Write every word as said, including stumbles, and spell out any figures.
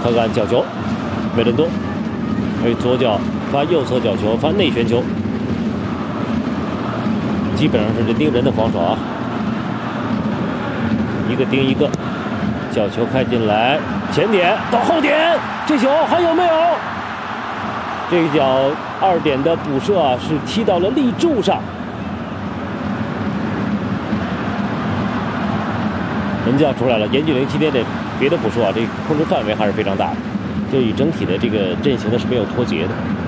看看角球，梅伦多，哎，左脚发右侧角球，发内旋球，基本上是人盯人的防守啊，一个盯一个，角球开进来，前点到后点，这球还有没有？这一脚二点的补射啊，是踢到了立柱上。 门将出来了，严俊凌今天的别的不说啊，这控制范围还是非常大的，就以整体的这个阵型呢是没有脱节的。